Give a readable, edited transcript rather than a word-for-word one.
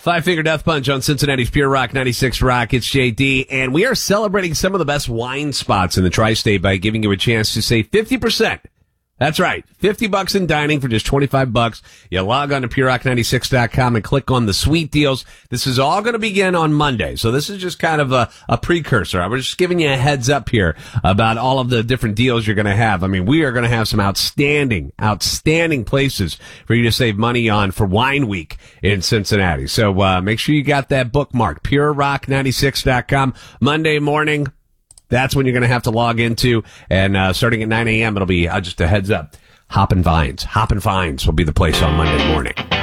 Five Finger Death Punch on Cincinnati's Pure Rock 96 Rock. It's JD, and we are celebrating some of the best wine spots in the tri-state by giving you a chance to save 50%. That's right. $50 in dining for just $25. You log on to purerock96.com and click on the sweet deals. This is all going to begin on Monday. So this is just kind of a precursor. I was just giving you a heads up here about all of the different deals you're going to have. I mean, we are going to have some outstanding places for you to save money on for Wine Week in Cincinnati. So, make sure you got that bookmarked. purerock96.com. Monday morning. That's when you're going to have to log into, and starting at 9 a.m., it'll be just a heads up. Hop and Vines will be the place on Monday morning.